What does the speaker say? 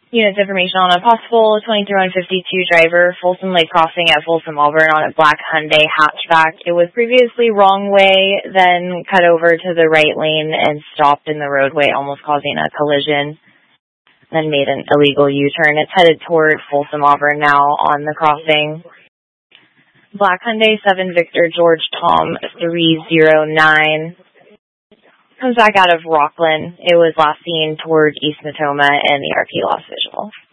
Units information on a possible 23-152 driver, Folsom Lake Crossing at Folsom Auburn on a black Hyundai hatchback. It was previously wrong way, then cut over to the right lane and stopped in the roadway, almost causing a collision, then made an illegal U-turn. It's headed toward Folsom Auburn now on the crossing. Black Hyundai 7 Victor George Tom 309. Comes back out of Rockland. It was last seen toward East Natoma and the RP lost visual.